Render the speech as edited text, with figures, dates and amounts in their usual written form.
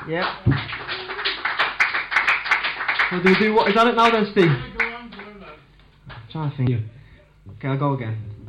Yeah. So do what? Is that it now then, Steve? Yeah, go on, lad. I'm trying to think. Okay, I'll go again.